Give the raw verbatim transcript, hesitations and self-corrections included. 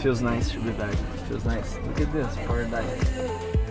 feels nice to be back. It feels nice. Look at this paradise.